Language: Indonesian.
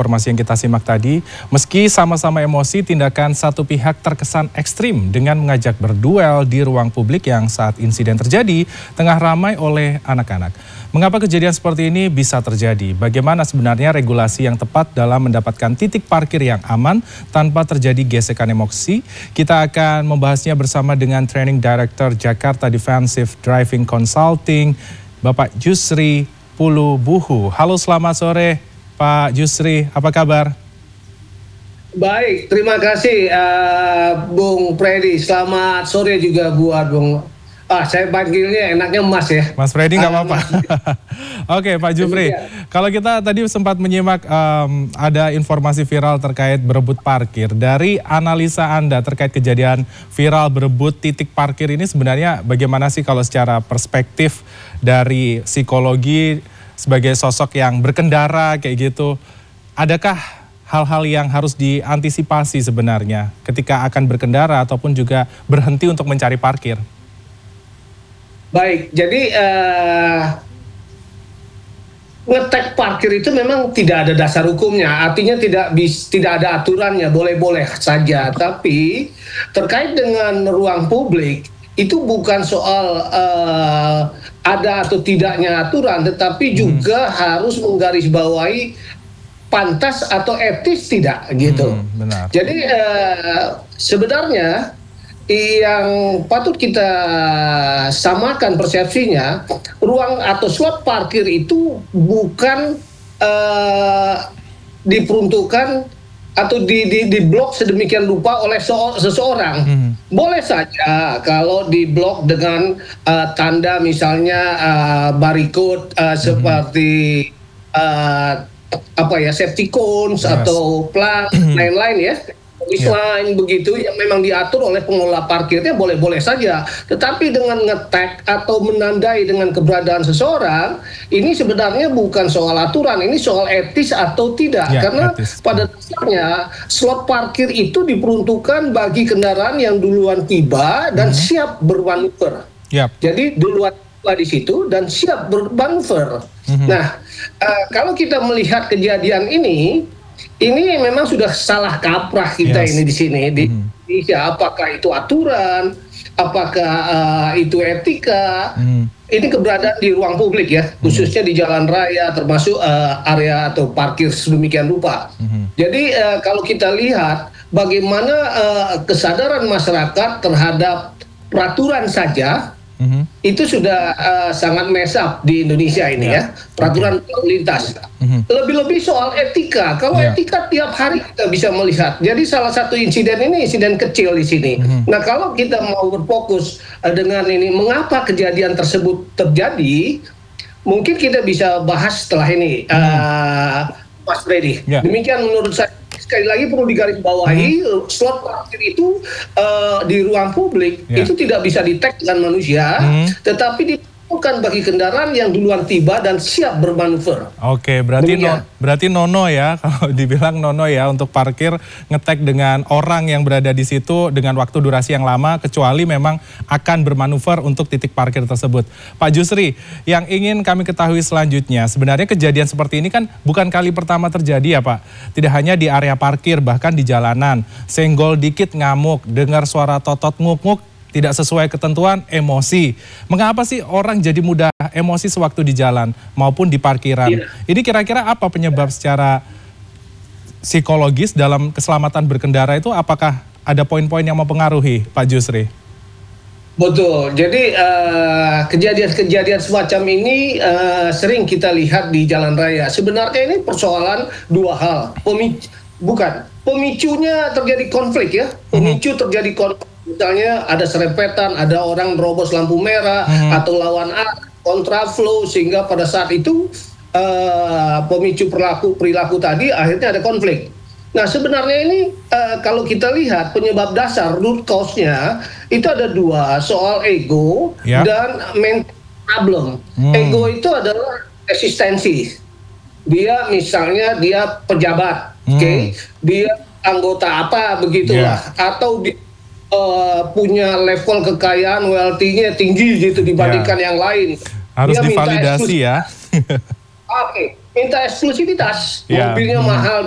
informasi yang kita simak tadi. Meski sama-sama emosi, tindakan satu pihak terkesan ekstrim dengan mengajak berduel di ruang publik yang saat insiden terjadi tengah ramai oleh anak-anak. Mengapa kejadian seperti ini bisa terjadi? Bagaimana sebenarnya regulasi yang tepat dalam mendapatkan titik parkir yang aman tanpa terjadi gesekan emosi? Kita akan membahasnya bersama dengan Training Director Jakarta Defensive Driving Consulting, Bapak Jusri Pulubuhu. Halo, selamat sore Pak Jusri, apa kabar? Baik, terima kasih Bung Freddy. Selamat sore juga buat Bung. Saya panggilnya enaknya Mas ya. Mas Freddy nggak apa-apa. Oke Pak Jusri, kalau kita tadi sempat menyimak ada informasi viral terkait berebut parkir. Dari analisa Anda terkait kejadian viral berebut titik parkir ini sebenarnya bagaimana sih kalau secara perspektif dari psikologi sebagai sosok yang berkendara kayak gitu? Adakah hal-hal yang harus diantisipasi sebenarnya ketika akan berkendara ataupun juga berhenti untuk mencari parkir? Baik, jadi ngetek parkir itu memang tidak ada dasar hukumnya, artinya tidak ada aturannya, boleh-boleh saja. Tapi terkait dengan ruang publik itu bukan soal ada atau tidaknya aturan, tetapi juga harus menggarisbawahi pantas atau etis tidak gitu. Benar. Jadi sebenarnya yang patut kita samakan persepsinya, ruang atau slot parkir itu bukan diperuntukkan atau diblok sedemikian rupa oleh seseorang. Boleh saja kalau diblok dengan tanda misalnya barcode seperti safety cones atau plat lain-lain ya. Lain begitu yang memang diatur oleh pengelola parkirnya boleh-boleh saja. Tetapi dengan ngetek atau menandai dengan keberadaan seseorang, ini sebenarnya bukan soal aturan, ini soal etis atau tidak. Karena pada dasarnya slot parkir itu diperuntukkan bagi kendaraan yang duluan tiba dan siap bermanuver. Jadi duluan tiba di situ dan siap bermanuver. Nah, kalau kita melihat kejadian ini memang sudah salah kaprah kita ini di sini di Indonesia. Apakah itu aturan, apakah itu etika? Ini keberadaan di ruang publik ya, khususnya di jalan raya, termasuk area atau parkir sedemikian rupa. Jadi kalau kita lihat bagaimana kesadaran masyarakat terhadap peraturan saja, itu sudah sangat mess up di Indonesia ini ya, peraturan lalu lintas. Lebih-lebih soal etika. Kalau etika tiap hari kita bisa melihat. Jadi salah satu insiden ini insiden kecil di sini. Nah, kalau kita mau berfokus dengan ini, mengapa kejadian tersebut terjadi, mungkin kita bisa bahas setelah ini, Mas Freddy. Demikian menurut saya. Sekali lagi perlu digarisbawahi, slot parkir itu di ruang publik itu tidak bisa di-tag dengan manusia, tetapi diperuntukkan bagi kendaraan yang duluan tiba dan siap bermanuver. Oke, berarti nono ya, kalau dibilang nono ya untuk parkir nge-tag dengan orang yang berada di situ dengan waktu durasi yang lama, kecuali memang akan bermanuver untuk titik parkir tersebut. Pak Jusri, yang ingin kami ketahui selanjutnya, sebenarnya kejadian seperti ini kan bukan kali pertama terjadi ya Pak. Tidak hanya di area parkir, bahkan di jalanan. Senggol dikit ngamuk, dengar suara totot nguk-nguk, tidak sesuai ketentuan, emosi. Mengapa sih orang jadi mudah emosi sewaktu di jalan maupun di parkiran? Ini kira-kira apa penyebab secara psikologis dalam keselamatan berkendara itu? Apakah ada poin-poin yang mempengaruhi, Pak Jusri? Betul. Jadi kejadian-kejadian semacam ini sering kita lihat di jalan raya. Sebenarnya ini persoalan dua hal. Pemicunya terjadi konflik ya. Pemicu terjadi konflik. Misalnya ada serempetan, ada orang nerobos lampu merah atau lawan arah, kontraflow, sehingga pada saat itu pemicu perilaku tadi akhirnya ada konflik. Nah, sebenarnya ini kalau kita lihat penyebab dasar root cause-nya itu ada dua, soal ego dan mental problem. Ego itu adalah eksistensi. Dia misalnya dia pejabat, dia anggota apa begitulah, atau dia punya level kekayaan wealthy-nya tinggi gitu dibandingkan yang lain. Harus divalidasi ya. Minta eksklusivitas, mobilnya mahal.